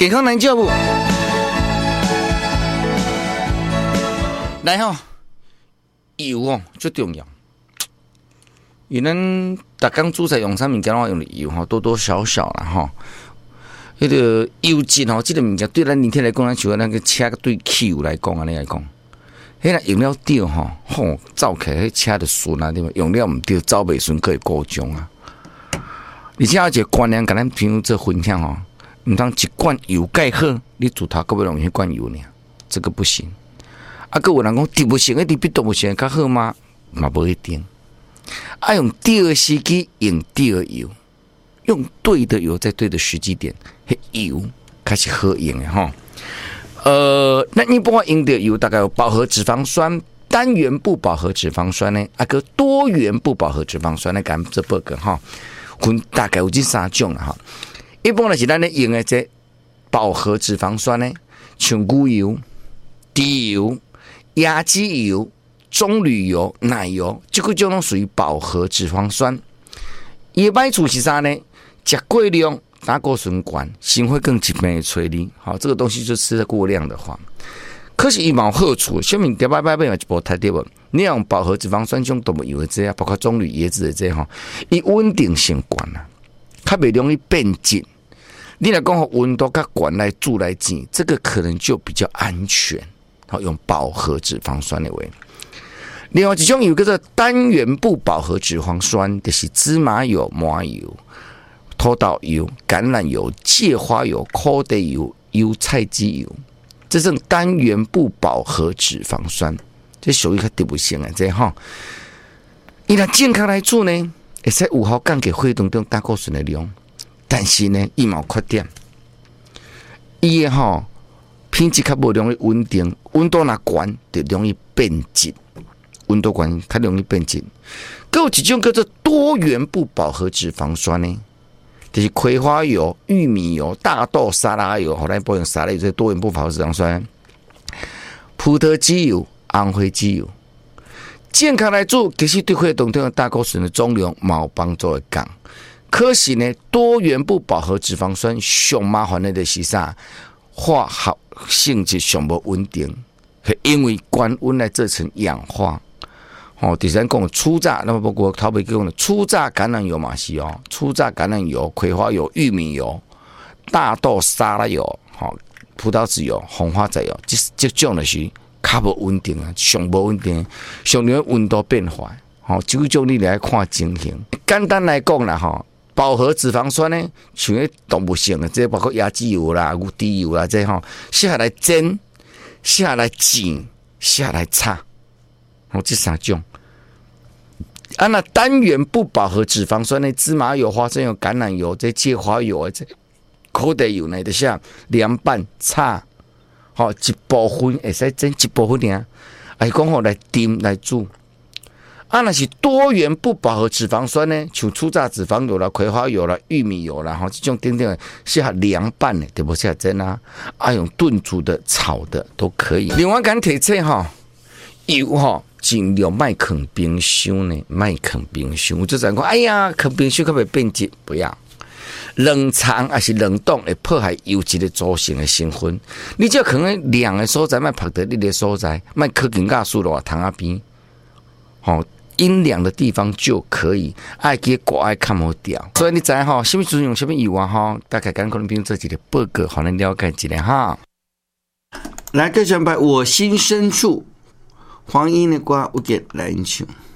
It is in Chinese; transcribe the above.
健康难照不？来吼，油哦最重要。因咱逐工煮菜用啥物件，我用的油吼，多多少少啦吼。迄个油脂吼，这个物件对咱人体来讲，咱像那个车对汽油来讲，安尼来讲，迄个用了对吼，走起来迄车就顺啊，对无？用了唔对，走袂顺，佫会故障啊。而且有一个观念，甲咱朋友做分享吼，唔通一罐油盖好，你自头佫要用迄罐油呢，这个不行。啊，佫有人讲滴不行，一滴比都不行较好吗？嘛无一定。啊，用对的时机用对的油，用对的油在对的时机点，迄油开始好用的吼。那一般用的油大概有饱和脂肪酸、单元不饱和脂肪酸呢，啊个多元不饱和脂肪酸呢，咁这报告哈，分大概有这三种哈。一般就是咱咧用的这饱和脂肪酸呢，像牛油、猪油、鸭鸡油、棕榈油、奶油，这个种拢属于饱和脂肪酸。伊的歹处是啥呢？吃过量，胆固醇高，心会更疾病的催力。好，这个东西就吃得过量的话，可是伊嘛有好处。小米点拜一波太对不？你用饱和脂肪酸种动物油的这样，包括棕榈、椰子的这样，伊稳定性高啊，较袂容易变质。你来讲温度较高来煮来煎，这个可能就比较安全。好，用饱和脂肪酸的为。另外一种油叫做单元不饱和脂肪酸，就是芝麻油、麻油、土豆油、橄榄油、芥花油、苦地油、油菜籽油，这种单元不饱和脂肪酸，这属于较特别性的这哈。伊若健康来做呢，会使有效降低血当中胆固醇的量，但是呢，伊嘛有缺点，伊的吼品质较无容易稳定，温度若高就容易变质。温度高较容易变质。还有一种叫做多元不饱和脂肪酸呢，就是葵花油、玉米油、大豆沙拉油，后来不用沙拉油，这多元不饱和脂肪酸。葡萄籽油、红花籽油，健康来做，其实对血当中的胆固醇的总量冇帮助的降。可是呢，多元不饱和脂肪酸上麻烦的就是啥？化学性质上无稳定，因为高温来造成氧化。第三讲初榨，那么包括头尾讲的初榨橄榄油嘛是哦，初榨橄榄油、葵花油、玉米油、大豆沙拉油、葡萄籽油、红花籽油，这种的是较无稳定啊，上无稳定，上容易温度变化。这种你来看情形。简单来讲啦，饱和脂肪酸呢，像动物性的，这包括鸭鸡油啦、牛猪油啦，这适合来煎、适合来煎、适合来炒。这三种。那单元不饱和脂肪酸的芝麻油、花生油、橄榄油、这芥花油这苦地油呢，就是凉拌炒，一部分会使蒸一部分尔，还是讲来炖来煮。那是多元不饱和脂肪酸呢，像初榨脂肪油啦、葵花油啦、玉米油啦，这种等等适合凉拌的，对不？适合蒸啊，用炖煮的、炒的都可以。另外，敢提醒油尽量卖放冰箱呢，卖放冰箱。我就讲，哎呀，放冰箱可不可以变质？不要，冷藏还是冷冻会破坏油脂的组成的成分。你只要可能凉的所在，卖拍到你的所在，卖靠近亚树的糖啊边，阴凉的地方就可以。爱给国爱看不掉，所以你知什么时阵用什么油啊？大概可能用这几个报告，好能了解一下哈。来，各位朋友，我心深处。黄莺的歌，我给来一唱。